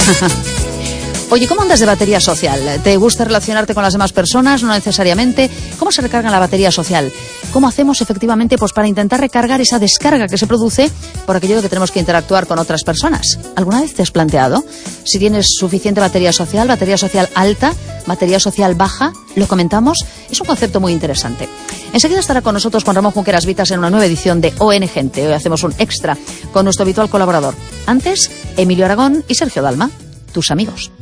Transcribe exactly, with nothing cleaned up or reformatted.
Oye, ¿cómo andas de batería social? ¿Te gusta relacionarte con las demás personas? No necesariamente. ¿Cómo se recarga la batería social? ¿Cómo hacemos efectivamente pues para intentar recargar esa descarga que se produce por aquello de que tenemos que interactuar con otras personas? ¿Alguna vez te has planteado si tienes suficiente batería social, batería social alta, batería social baja? ¿Lo comentamos? Es un concepto muy interesante. Enseguida estará con nosotros Juan Ramón Junqueras Vitas en una nueva edición de O N Gente. Hoy hacemos un extra con nuestro habitual colaborador. Antes, Emilio Aragón y Sergio Dalma, tus amigos.